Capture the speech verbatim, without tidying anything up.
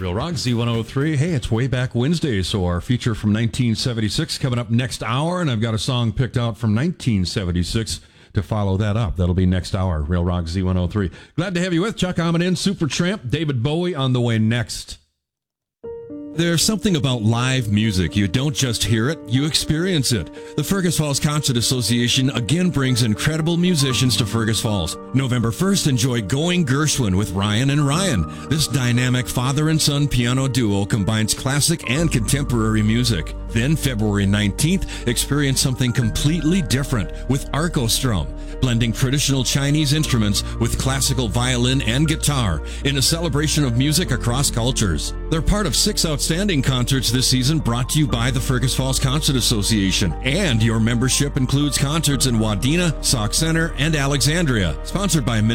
Real Rock Z one oh three. Hey, it's Way Back Wednesday, so our feature from nineteen seventy-six coming up next hour, and I've got a song picked out from nineteen seventy-six to follow that up. That'll be next hour. Real Rock Z one oh three. Glad to have you with Chuck Amidin, Supertramp, David Bowie on the way next. There's something about live music. You don't just hear it, you experience it. The Fergus Falls Concert Association again brings incredible musicians to Fergus Falls. November first, enjoy Going Gershwin with Ryan and Ryan. This dynamic father and son piano duo combines classic and contemporary music. Then February nineteenth, experience something completely different with Arcostrum, blending traditional Chinese instruments with classical violin and guitar in a celebration of music across cultures. They're part of six outstanding concerts this season brought to you by the Fergus Falls Concert Association. And your membership includes concerts in Wadena, Sauk Center, and Alexandria. Sponsored by